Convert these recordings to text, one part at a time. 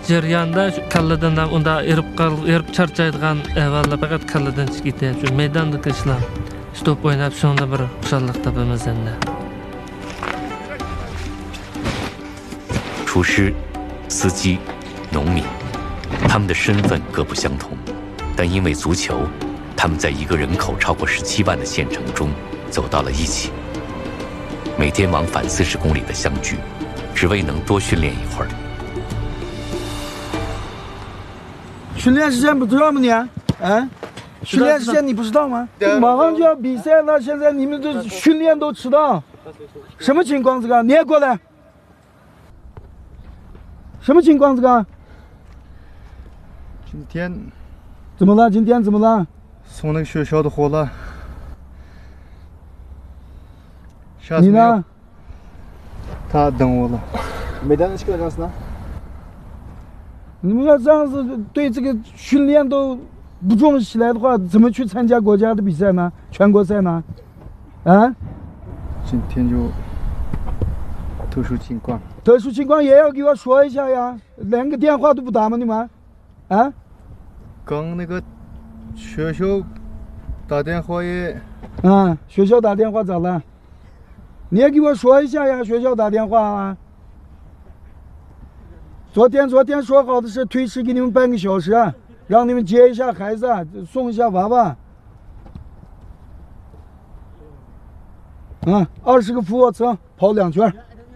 jarayonda shu kalladan ham unda erib charchaydigan avvalda faqat kalladan chiqib ketadi. Shu maydondagi ishlar stop o'ynab shunda bir xushallik topamiz endi. 厨师、司机、农民，他们的身份各不相同，但因为足球，他们在一个人口超过17万的县城中走到了一起，每天往返40公里的相聚，只为能多训练一会儿。 训练时间不知道吗你？啊？训练时间你不知道吗？马上就要比赛了，现在你们这训练都迟到，什么情况？这个你也过来。 什么情况？这个？ 今天怎么了？今天怎么了？ 送那个学校的货了。 你呢？ 他等我了。 没带那去干啥呢？你们要这样子对这个训练都不重视起来的话，怎么去参加国家的比赛呢？全国赛呢？啊？ 今天就特殊情况。 特殊情况也要给我说一下呀，连个电话都不打吗？你们，啊？ 刚那个学校打电话也， 学校打电话咋了？你也给我说一下呀，学校打电话啊。昨天说好的是推迟给你们半个小时，让你们接一下孩子，送一下娃娃。20个俯卧撑，跑2圈。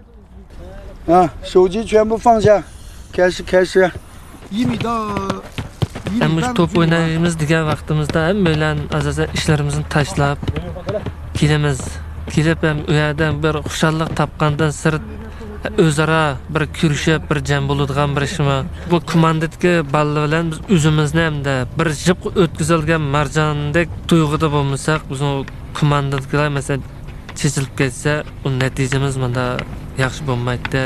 手机全部放下，开始。1米到1米半。 Ama top oynaymiz degan vaqtimizda hammalar asosan ishlarimizni tashlab kelamiz. Kelib ham u yerdan bir xushallik topgandan sirt o'zaro bir kurashib, bir jam bo'ladigan bir ishmi. Bu komandadagi balla bilan biz o'zimizni hamda bir jib o'tkazilgan marjondek tuyg'uda bo'lmasak, biz komandadagilar masalan chechilib ketsa, u natijamiz mana yaxshi bo'lmaydi.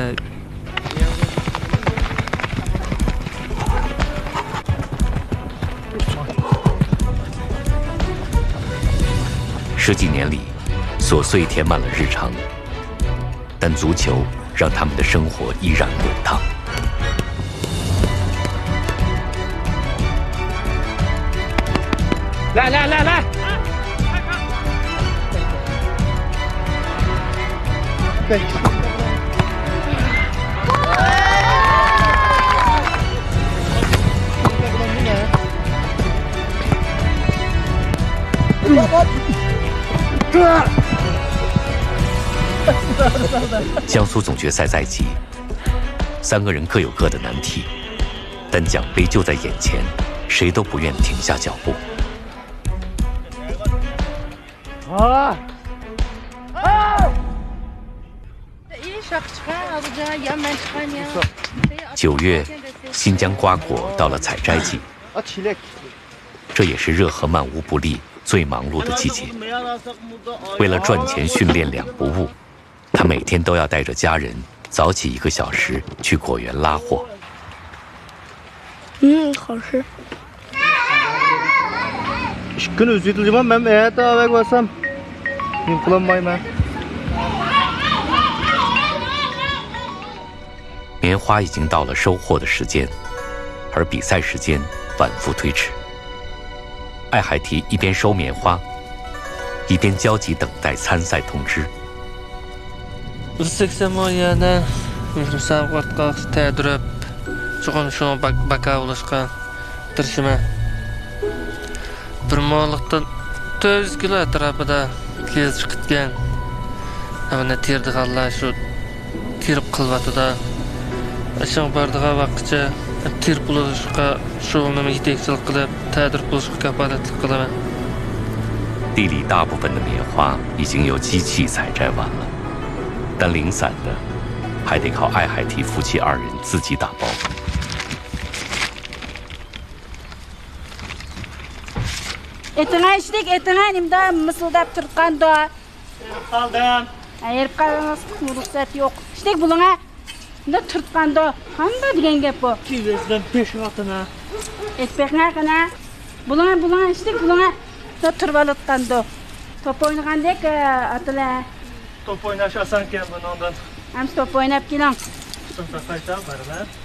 10几年里，琐碎填满了日常，但足球让他们的生活依然滚烫。 来！ 江苏总决赛在即，3个人各有各的难题，但奖杯就在眼前，谁都不愿停下脚步。9月，新疆瓜果到了采摘季，这也是热河漫无不利最忙碌的季节。为了赚钱训练2不误，他每天都要带着家人早起1个小时去果园拉货。 好吃。 kun uzaytiljman men erta avval bo'lsam men qilolmayman。 棉花已经到了收获的时间，而比赛时间反复推迟。艾海提一边收棉花，一边焦急等待参赛通知。 80 musobaqaga tayyorlab, chuqur shu baka olishga tirishaman. Bir mo'liqdan 400 kilo atrofida kezib chiqgan. Ana terdiganlar shu kirib qilvatida. Ashun bardiga vaqtcha tirib bo'lishga shug'ulni yetakchilik qilib, tayyor bo'lishga kafolatlik qilaman. 地里大部分的棉花已经由机器采摘完了，但零散的还得靠艾海提夫妻2人自己打包。 Etine içtik, etine nimde mısıldap tırtkandı. Kaldım. Ayırıp kalmaz, ruhsat yok. İçtik buluna, ne tırtkandı. Handa diyen gep bu. Kivezden 5 atına. Etpek nerkana. Buluna içtik, buluna ne tırbalıttandı. Top oynayan dek atıla. Top oynaş asan ki bundan. Hem top oynayıp gelen. Sınıfta kaytan var lan.